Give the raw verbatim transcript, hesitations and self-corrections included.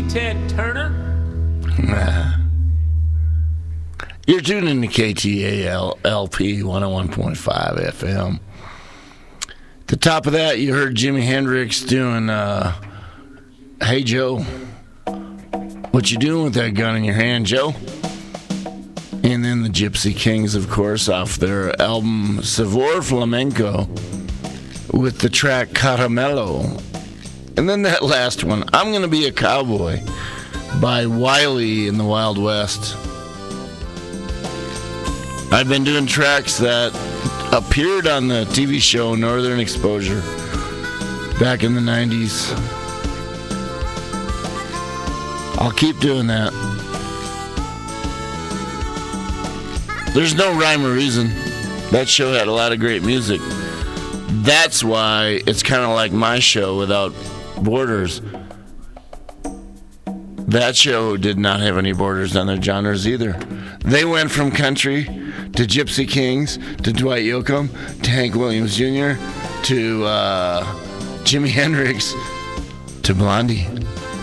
Ted Turner. Nah. You're tuning to K T A L L P one oh one point five F M. At the top of that, you heard Jimi Hendrix doing, uh, Hey Joe, what you doing with that gun in your hand, Joe? And then the Gypsy Kings, of course, off their album Savor Flamenco with the track Caramello. And then that last one, I'm Gonna Be a Cowboy by Wiley in the Wild West. I've been doing tracks that appeared on the T V show Northern Exposure back in the nineties. I'll keep doing that. There's no rhyme or reason. That show had a lot of great music. That's why it's kind of like my show without borders. That show did not have any borders on their genres either. They went from country to Gypsy Kings to Dwight Yoakam to Hank Williams Junior to uh, Jimi Hendrix to Blondie.